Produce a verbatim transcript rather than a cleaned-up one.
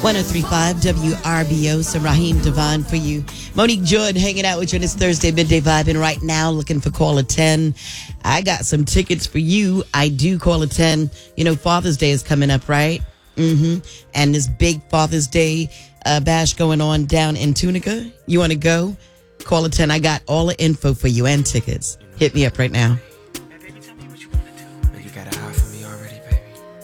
one oh three point five W R B O. So Raheem Devon for you. Monique Jordan hanging out with you on this Thursday midday vibing right now, looking for caller ten. I got some tickets for you. I do caller ten. You know, Father's Day is coming up, right? Mm-hmm. And this big Father's Day uh, bash going on down in Tunica. You want to go? Caller ten. I got all the info for you and tickets. Hit me up right now.